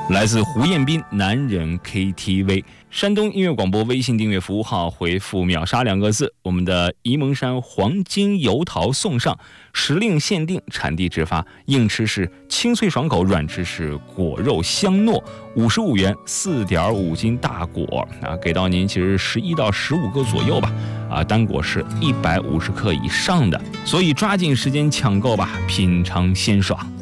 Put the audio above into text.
来自胡彦斌男人 KTV。 山东音乐广播微信订阅服务号回复秒杀2个字，我们的沂蒙山黄金油桃送上，时令限定，产地直发，硬吃是清脆爽口，软吃是果肉香糯，55元4.5斤大果啊，给到您其实11到15个左右吧，单果是150克以上的，所以抓紧时间抢购吧，品尝鲜爽。